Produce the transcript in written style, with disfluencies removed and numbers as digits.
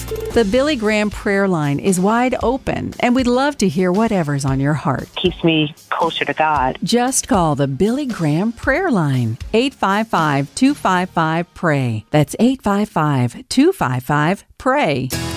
The Billy Graham prayer line is wide open, and we'd love to hear whatever's on your heart. Keeps me closer to God. Just call the Billy Graham prayer line, 855-255-PRAY. That's 855-255-PRAY.